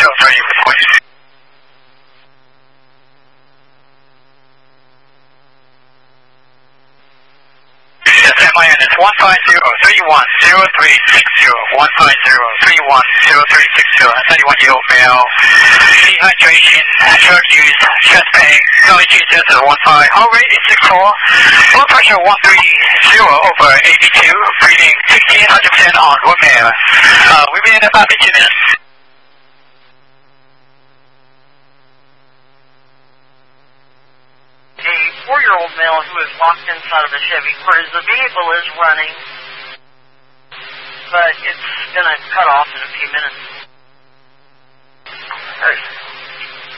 3, request. MIN is 150310360, 150310360, 31 year old male, dehydration, drug use, chest pain, no issues, just at 15, heart rate is 64, blood pressure 130/82, breathing 1600% on, one male. We'll be in about 15 minutes. A 4-year-old male who is locked inside of a Chevy Cruze. The vehicle is running, but it's going to cut off in a few minutes.